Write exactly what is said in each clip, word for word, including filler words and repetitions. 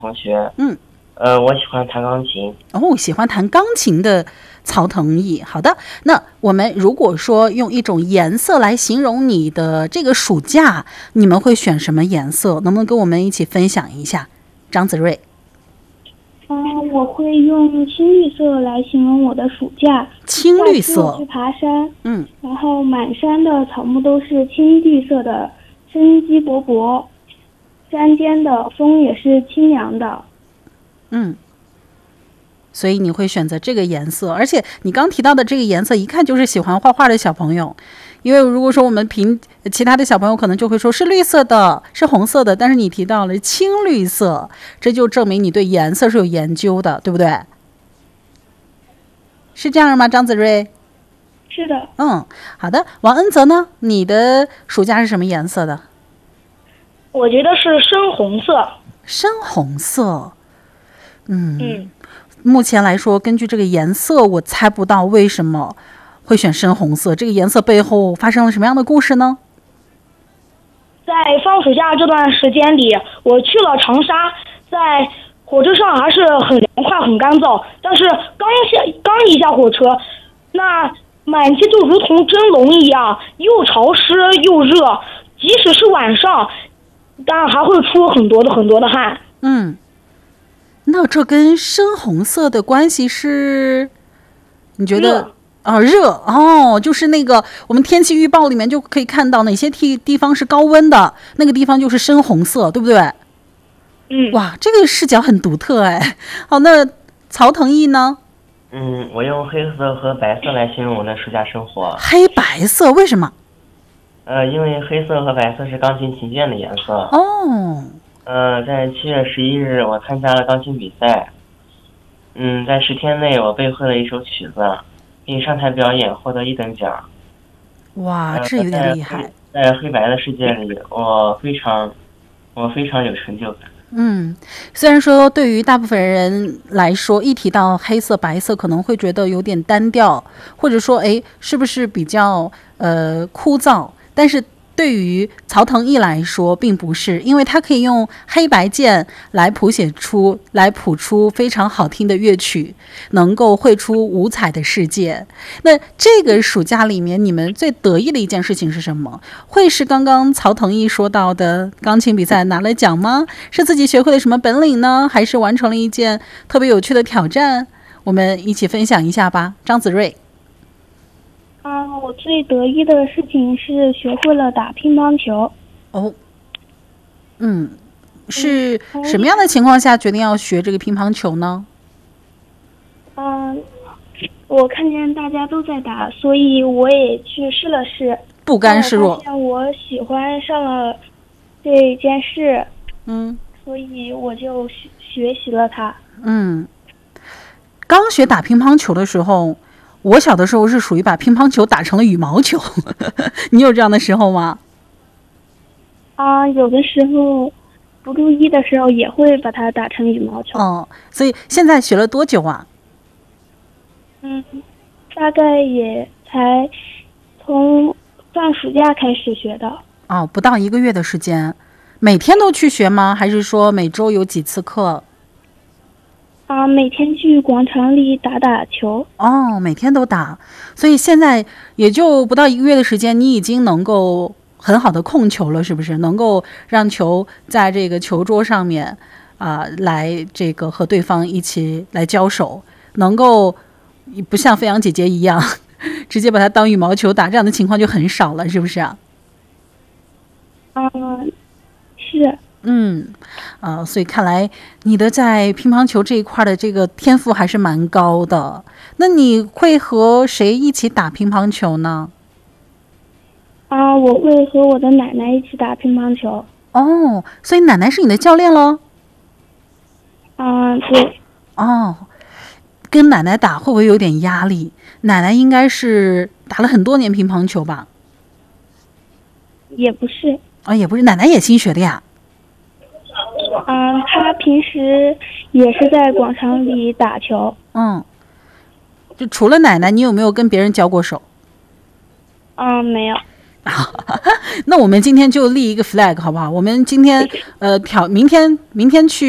同学。 嗯， 呃，我喜欢弹钢琴。 哦，喜欢弹钢琴的曹腾毅。好的，那我们如果说用一种颜色来形容你的这个暑假，你们会选什么颜色？能不能跟我们一起分享一下？张子睿。 嗯，我会用青绿色来形容我的暑假。 青绿色。 去爬山， 嗯， 然后满山的草木都是青绿色的，生机勃勃。山间的风也是清凉的。 嗯，所以你会选择这个颜色，而且你刚提到的这个颜色，一看就是喜欢画画的小朋友。因为如果说我们凭其他的小朋友可能就会说是绿色的，是红色的，但是你提到了青绿色，这就证明你对颜色是有研究的，对不对？是这样吗，张子睿？ 是的。 嗯，好的。王恩泽呢？你的暑假是什么颜色的？ 我觉得是深红色。 深红色。嗯嗯， 目前来说，根据这个颜色，我猜不到为什么会选深红色，这个颜色背后发生了什么样的故事呢？ 在放暑假这段时间里，我去了长沙，在火车上还是很凉快很干燥，但是刚下刚一下火车，那满街就如同蒸笼一样，又潮湿又热，即使是晚上，但还会出很多的很多的汗。 嗯，那这跟深红色的关系是？你觉得？啊，热哦，就是那个我们天气预报里面就可以看到哪些地地方是高温的，那个地方就是深红色，对不对？ 嗯， 哇，这个视角很独特哎。好，那曹腾毅呢？ 嗯，我用黑色和白色来形容我的暑假生活。 黑白色，为什么？ 呃，因为黑色和白色是钢琴琴键的颜色。 哦。 呃，在七月十一日，我参加了钢琴比赛。嗯，在十天内，我背会了一首曲子。并上台表演，获得一等奖。 哇，这有点厉害。 呃、在, 在黑白的世界里，我非常，我非常有成就感。 嗯，虽然说对于大部分人来说，一提到黑色、白色，可能会觉得有点单调，或者说，哎，是不是比较呃枯燥？但是对于曹腾毅来说并不是，因为他可以用黑白键来谱写出来谱出非常好听的乐曲，能够绘出五彩的世界。那这个暑假里面你们最得意的一件事情是什么？会是刚刚曹腾毅说到的钢琴比赛拿了奖吗？是自己学会了什么本领呢？还是完成了一件特别有趣的挑战？我们一起分享一下吧。张子睿。 啊，我最得意的事情是学会了打乒乓球。 哦，嗯，是什么样的情况下决定要学这个乒乓球呢？ 嗯，我看见大家都在打，所以我也去试了试。 不甘示弱。 发现我喜欢上了这件事， 嗯， 所以我就学学习了它。 嗯，刚学打乒乓球的时候。我小的时候是属于把乒乓球打成了羽毛球，你有这样的时候吗？ 啊，有的时候不注意的时候也会把它打成羽毛球。 哦，所以现在学了多久啊？ 嗯，大概也才从放暑假开始学的。 哦，不到一个月的时间。每天都去学吗？还是说每周有几次课？ 啊，每天去广场里打打球。 哦，每天都打，所以现在也就不到一个月的时间，你已经能够很好的控球了，是不是？能够让球在这个球桌上面啊、呃，来这个和对方一起来交手，能够不像飞扬姐姐一样直接把它当羽毛球打，这样的情况就很少了，是不是啊？ 嗯，是。 嗯，呃，所以看来你的在乒乓球这一块的这个天赋还是蛮高的。那你会和谁一起打乒乓球呢？ 啊，我会和我的奶奶一起打乒乓球。 哦，所以奶奶是你的教练咯？ 嗯，对。 哦，跟奶奶打会不会有点压力？奶奶应该是打了很多年乒乓球吧？ 也不是。 啊、哦，也不是，奶奶也新学的呀。 嗯，他平时也是在广场里打球。 嗯，就除了奶奶，你有没有跟别人交过手？ 嗯，没有。 那我们今天就立一个 flag 好不好？我们今天呃挑明天明天去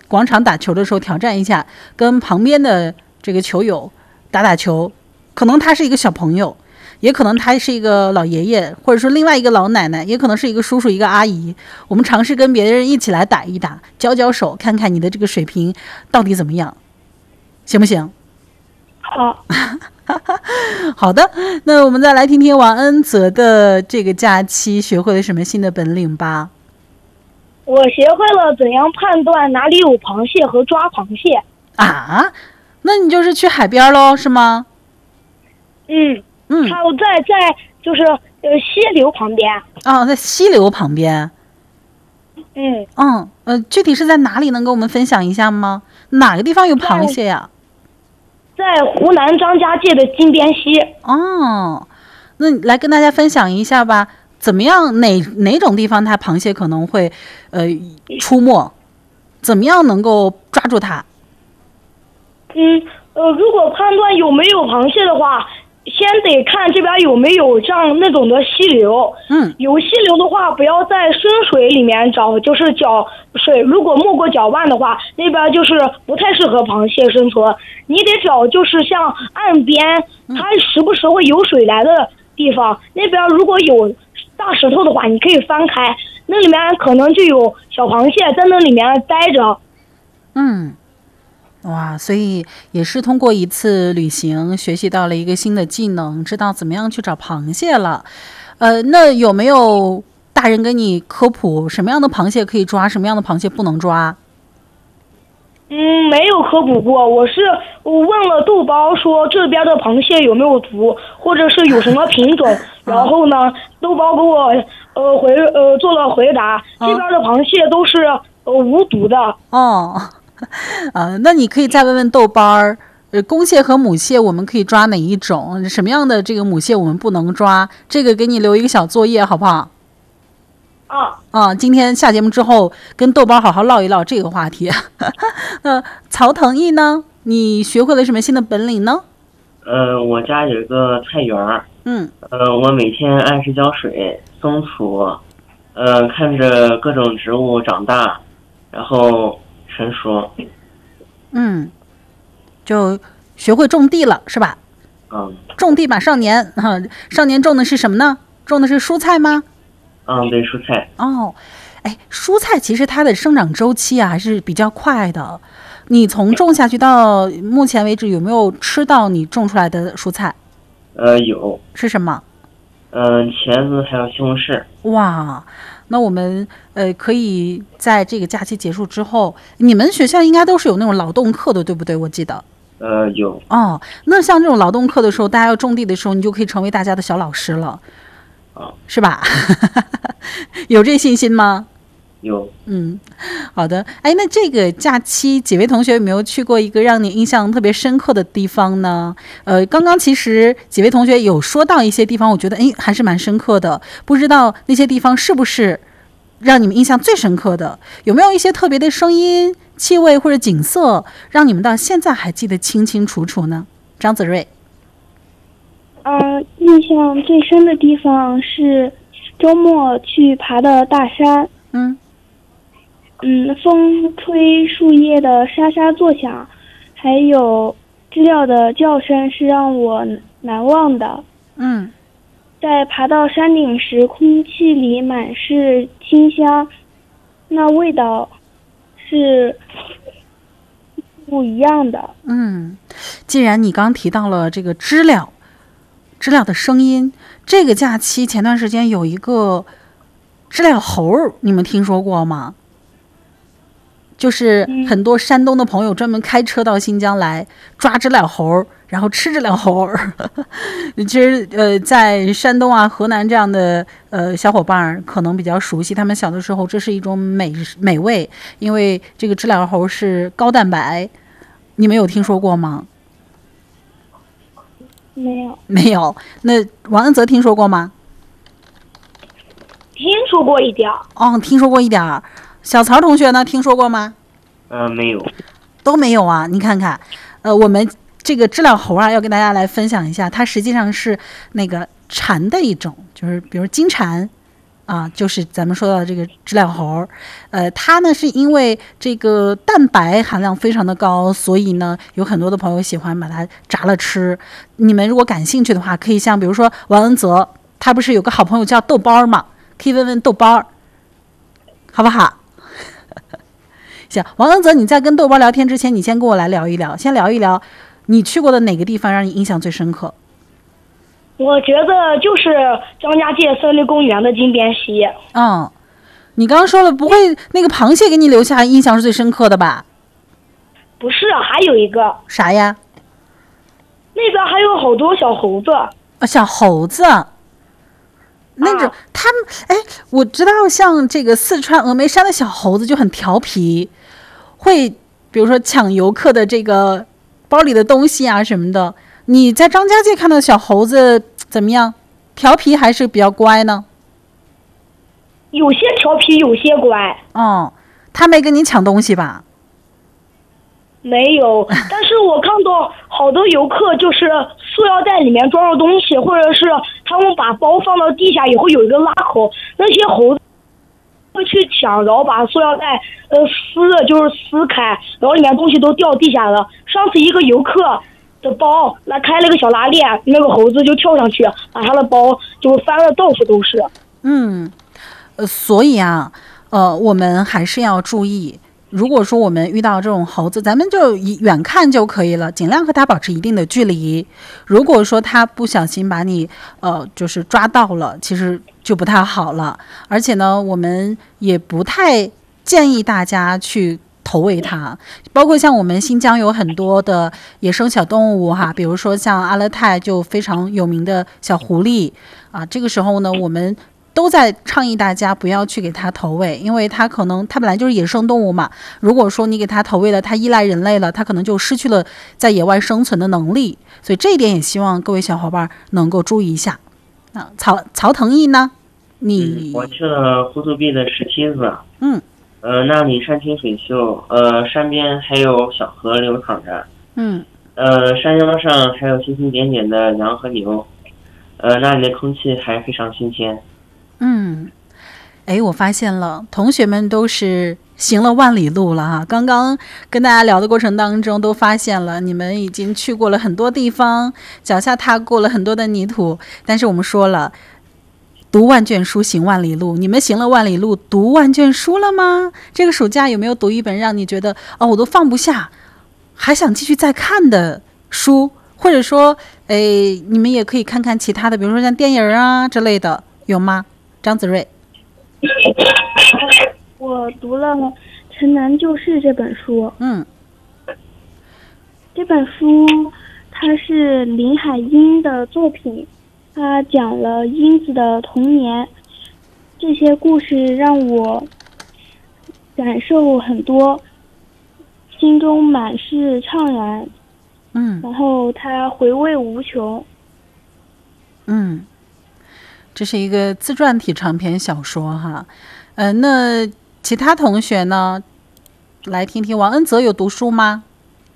广场打球的时候挑战一下，跟旁边的这个球友打打球，可能他是一个小朋友，也可能他是一个老爷爷，或者说另外一个老奶奶，也可能是一个叔叔一个阿姨，我们尝试跟别人一起来打一打，交交手，看看你的这个水平到底怎么样，行不行？ 好。 好的，那我们再来听听王恩泽的这个假期学会了什么新的本领吧。 我学会了怎样判断哪里有螃蟹和抓螃蟹。 啊，那你就是去海边喽，是吗？ 嗯嗯，还有在在就是呃溪流旁边。 哦，在溪流旁边。 嗯嗯呃，具体是在哪里？能跟我们分享一下吗？哪个地方有螃蟹呀？ 在湖南张家界的金边溪。 哦，那你来跟大家分享一下吧，怎么样哪哪种地方它螃蟹可能会呃出没，怎么样能够抓住它？ 嗯呃，如果判断有没有螃蟹的话，先得看这边有没有这样那种的溪流。 嗯， 有溪流的话，不要在深水里面找，就是脚水如果没过脚腕的话，那边就是不太适合螃蟹生存。你得找就是像岸边，它时不时会有水来的地方，那边如果有大石头的话，你可以翻开，那里面可能就有小螃蟹在那里面待着。 嗯。哇，所以也是通过一次旅行学习到了一个新的技能，知道怎么样去找螃蟹了。呃，那有没有大人跟你科普什么样的螃蟹可以抓，什么样的螃蟹不能抓？ 嗯，没有科普过。我是我问了豆包说这边的螃蟹有没有毒，或者是有什么品种，然后呢，豆包给我呃回呃做了回答，这边的螃蟹都是呃无毒的。 哦。呃，那你可以再问问豆包儿，呃，公蟹和母蟹我们可以抓哪一种？什么样的这个母蟹我们不能抓？这个给你留一个小作业，好不好？ 啊啊，今天下节目之后跟豆包好好唠一唠这个话题。那曹腾毅呢？你学会了什么新的本领呢？ 呃，我家有一个菜园儿。 嗯。 呃，我每天按时浇水、松土，呃，看着各种植物长大，然后成熟。 嗯，就学会种地了，是吧？ 嗯。 种地吧，少年哈、啊，少年种的是什么呢？种的是蔬菜吗？ 嗯，对，蔬菜。 哦，哎，蔬菜其实它的生长周期啊还是比较快的。你从种下去到目前为止，有没有吃到你种出来的蔬菜？ 呃，有。 是什么？ 嗯、呃，茄子还有西红柿。 哇，那我们呃可以在这个假期结束之后，你们学校应该都是有那种劳动课的，对不对？我记得。 呃，有。 哦，那像这种劳动课的时候，大家要种地的时候，你就可以成为大家的小老师了。 哦， 是吧？有这信心吗？ 有。 嗯，好的。哎，那这个假期几位同学有没有去过一个让你印象特别深刻的地方呢？呃，刚刚其实几位同学有说到一些地方，我觉得哎还是蛮深刻的，不知道那些地方是不是让你们印象最深刻的？有没有一些特别的声音、气味或者景色，让你们到现在还记得清清楚楚呢？张子睿。 嗯，印象最深的地方是周末去爬的大山。 嗯嗯，风吹树叶的沙沙作响，还有知了的叫声是让我难忘的。 嗯， 在爬到山顶时，空气里满是清香，那味道是不一样的。 嗯，既然你刚提到了这个知了。知了的声音，这个假期前段时间有一个知了猴，你们听说过吗？就是很多山东的朋友专门开车到新疆来抓知了猴，然后吃知了猴。其实呃，在山东啊、河南这样的呃小伙伴可能比较熟悉，他们小的时候这是一种美美味，因为这个知了猴是高蛋白，你们有听说过吗？ 没有， 没有。那王恩泽听说过吗？ 听说过一点。 哦，听说过一点。小曹同学呢？听说过吗？ 呃，没有。 都没有啊！你看看，呃，我们这个知了猴啊，要跟大家来分享一下，它实际上是那个蝉的一种，就是比如金蝉， 啊，就是咱们说到这个知了猴，呃，它呢是因为这个蛋白含量非常的高，所以呢有很多的朋友喜欢把它炸了吃。你们如果感兴趣的话，可以像比如说王恩泽，他不是有个好朋友叫豆包嘛，可以问问豆包，好不好？行，王恩泽，你在跟豆包聊天之前，你先跟我来聊一聊，先聊一聊你去过的哪个地方让你印象最深刻？ 我觉得就是张家界森林公园的金边溪。 嗯，你刚刚说了不会那个螃蟹给你留下印象是最深刻的吧？ 不是，还有一个啥呀？ 那边还有好多小猴子。 啊，小猴子。那种、啊、他们哎，我知道像这个四川峨眉山的小猴子就很调皮，会比如说抢游客的这个包里的东西啊什么的。你在张家界看到小猴子怎么样？调皮还是比较乖呢？ 有些调皮，有些乖。 哦，他没跟你抢东西吧？ 没有，但是我看到好多游客就是塑料袋里面装着东西，或者是他们把包放到地下以后有一个拉口，那些猴子会去抢，然后把塑料袋呃撕的就是撕开，然后里面东西都掉地下了。上次一个游客的包来开了个小拉链，那个猴子就跳上去，把他的包就翻了到处都是。 嗯，呃，所以啊，呃，我们还是要注意。如果说我们遇到这种猴子，咱们就远看就可以了，尽量和它保持一定的距离。如果说它不小心把你呃就是抓到了，其实就不太好了。而且呢，我们也不太建议大家去投喂它，包括像我们新疆有很多的野生小动物哈，比如说像阿勒泰就非常有名的小狐狸啊，这个时候呢，我们都在倡议大家不要去给它投喂，因为它可能它本来就是野生动物嘛，如果说你给它投喂了，它依赖人类了，它可能就失去了在野外生存的能力，所以这一点也希望各位小伙伴能够注意一下。啊，曹曹腾毅呢？你、 嗯、我去了呼图壁的石梯子， 嗯， 呃，那里山清水秀，呃，山边还有小河流淌着， 嗯， 呃，山腰上还有星星点点的羊和牛，呃，那里的空气还非常新鲜。 嗯，哎，我发现了，同学们都是行了万里路了哈。刚刚跟大家聊的过程当中，都发现了你们已经去过了很多地方，脚下踏过了很多的泥土。但是我们说了，读万卷书，行万里路。你们行了万里路，读万卷书了吗？这个暑假有没有读一本让你觉得哦，我都放不下，还想继续再看的书？或者说，哎，你们也可以看看其他的，比如说像电影啊之类的，有吗？张子睿， 我读了《城南旧事》这本书。 嗯， 这本书它是林海音的作品，它讲了英子的童年，这些故事让我感受很多，心中满是怅然。 嗯， 然后它回味无穷。 嗯。这是一个自传体长篇小说哈，呃，那其他同学呢？来听听王恩泽有读书吗？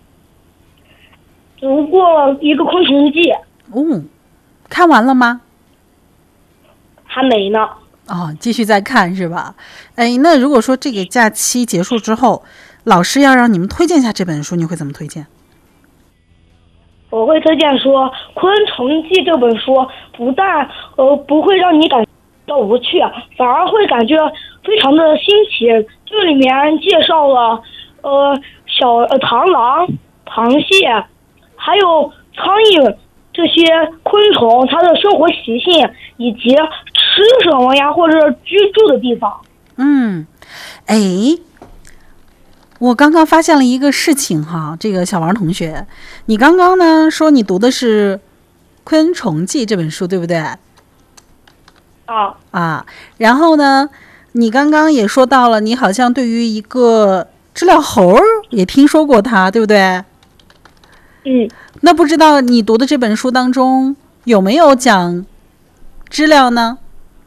读过一个《昆虫记》。 哦，看完了吗？ 还没呢。 哦，继续再看是吧？哎，那如果说这个假期结束之后，老师要让你们推荐一下这本书，你会怎么推荐？ 我会推荐说《昆虫记》这本书不但呃不会让你感到无趣，反而会感觉非常的新奇。这里面介绍了呃小呃螳螂、螃蟹，还有苍蝇这些昆虫它的生活习性以及吃什么呀，或者居住的地方。 嗯，哎。我刚刚发现了一个事情哈，这个小王同学，你刚刚呢说你读的是《昆虫记》这本书，对不对？ 啊啊，然后呢，你刚刚也说到了，你好像对于一个知了猴也听说过它，对不对？ 嗯。 那不知道你读的这本书当中有没有讲知了呢？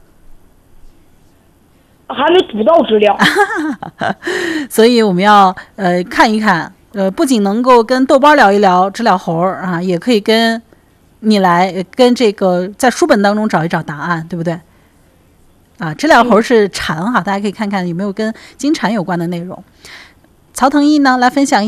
还没读到知了。 所以我们要呃看一看，呃不仅能够跟豆包聊一聊知了猴啊，也可以跟你来跟这个在书本当中找一找答案，对不对？ 啊，知了猴是蝉哈，大家可以看看有没有跟金蝉有关的内容。曹腾毅呢，来分享一